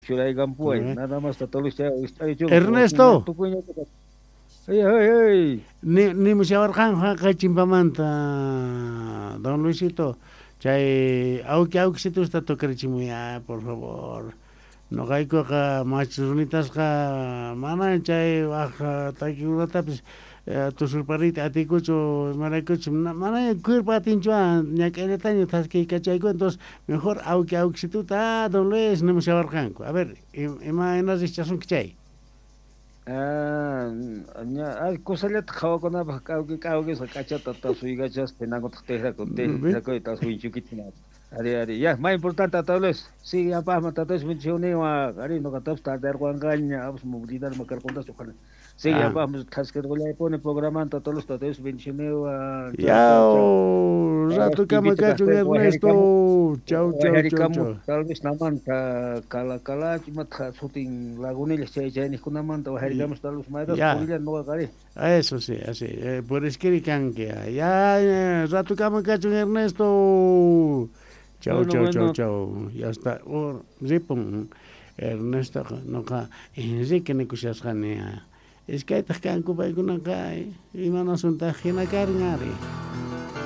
churaygampuay, nada más tatolucha, Ernesto, ay, ay, ay. ni musyawarqan haqa chimpamanta, don Luisito, chay aukisitusta tukarchimuya, por favor. Noqaykuqa machurnitasqa mana chay takikunatapis tusurparita atikuchu imaraykuchu mana cuerpo atinchuwan ñak'ayllataña taskiykachayku entonces mejor aukisituta don Luis nimusyawarqanku a ver ima richasunki chay Ay, kusallata qhawakunapaq kawkisqa kachata tasuychas pinakutaq tiqrakuy tasuychukichina. Ari, ya, más importante tal vez, sí, ya paz, tal vez menciona, ari, no catamos tarde, arguangaña, vamos a movilizar, macar contas, ojalá. Sí, ya ah vamos, tasque, le pone programando todos los tateos, menciona, chao, chao, chao. Yao, Ahora, rato invita a kamakachu hacer, Ernesto. Chau, chau, chau, Guajaricamo, chau. tal vez naman, kala, chimat, suting lagunillas, chay, kunaman, guajaricamos, tal vez, maedas, Ya, purillas, no, gari. eso sí, así. Por escribir que ya, rato kamakachu Ernesto. Chau, Bueno, chau, chau, bueno, chau. Ya está. Ripon, Ernesto, no ka, Enrique Nekushashanea. Es que hay tajkan kupaykuna kay, imana sunta hina karingari.